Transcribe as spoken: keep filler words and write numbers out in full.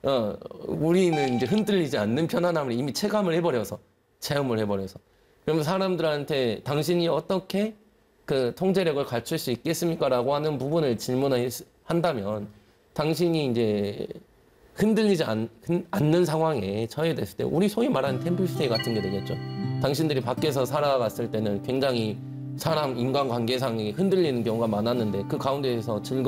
어, 우리는 이제 흔들리지 않는 편안함을 이미 체감을 해버려서, 체험을 해버려서. 그러면 사람들한테 당신이 어떻게 그 통제력을 갖출 수 있겠습니까? 라고 하는 부분을 질문을 한다면, 당신이 이제 흔들리지 않, 않는 상황에 처해 됐을 때, 우리 소위 말하는 템플스테이 같은 게 되겠죠. 당신들이 밖에서 살아갔을 때는 굉장히 사람 인간관계상이 흔들리는 경우가 많았는데, 그 가운데에서 즐거운